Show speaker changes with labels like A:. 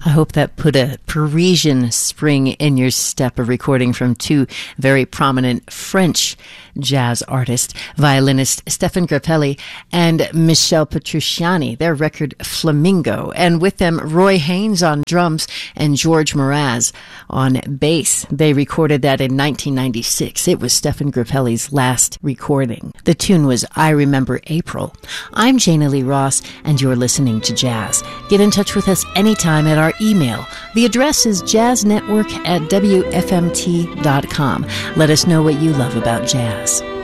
A: I hope that put a Parisian spring in your step, a recording from two very prominent French jazz artists, violinist Stéphane Grappelli and Michel Petrucciani, their record Flamingo, and with them Roy Haynes on drums and George Mraz on bass. They recorded that in 1996. It was Stéphane Grappelli's last recording. The tune was I Remember April. I'm Jana Lee Ross, and you're listening to Jazz. Get in touch with us anytime at our email. The address is jazznetwork@wfmt.com. Let us know what you love about jazz.